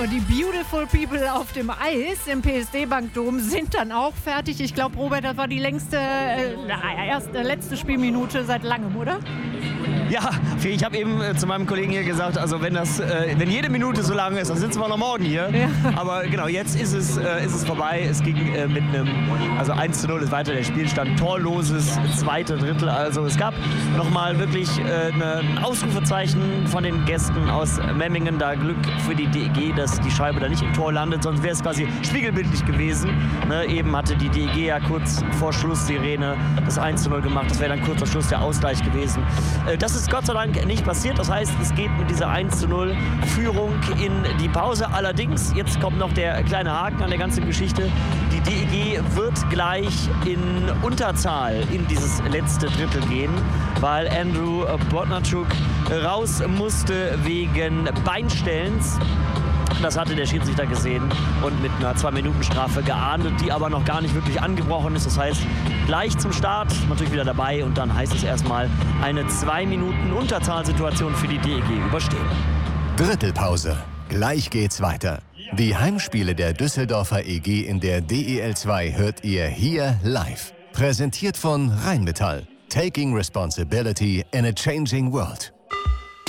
die Beautiful People auf dem Eis im PSD-Bankdom sind dann auch fertig. Ich glaube, Robert, das war die letzte Spielminute seit langem, oder? Ja, ich habe eben zu meinem Kollegen hier gesagt, also wenn jede Minute so lang ist, dann sitzen wir noch morgen hier. Ja. Aber genau, jetzt ist es vorbei. Es ging mit einem, also 1:0 ist weiter der Spielstand, torloses zweite Drittel. Also es gab nochmal wirklich ein Ausrufezeichen von den Gästen aus Memmingen. Da Glück für die DEG, dass die Scheibe da nicht im Tor landet, sonst wäre es quasi spiegelbildlich gewesen. Ne, eben hatte die DEG ja kurz vor Schluss Sirene das 1:0 gemacht. Das wäre dann kurz vor Schluss der Ausgleich gewesen. Das ist Gott sei Dank nicht passiert. Das heißt, es geht mit dieser 1:0 Führung in die Pause. Allerdings, jetzt kommt noch der kleine Haken an der ganzen Geschichte. Die DEG wird gleich in Unterzahl in dieses letzte Drittel gehen, weil Andrew Bodnarczuk raus musste wegen Beinstellens. Das hatte der Schiedsrichter gesehen und mit einer 2-Minuten-Strafe geahndet, die aber noch gar nicht wirklich angebrochen ist. Das heißt, gleich zum Start natürlich wieder dabei und dann heißt es erstmal eine 2-Minuten-Unterzahlsituation für die DEG überstehen. Drittelpause. Gleich geht's weiter. Die Heimspiele der Düsseldorfer EG in der DEL 2 hört ihr hier live. Präsentiert von Rheinmetall. Taking responsibility in a changing world.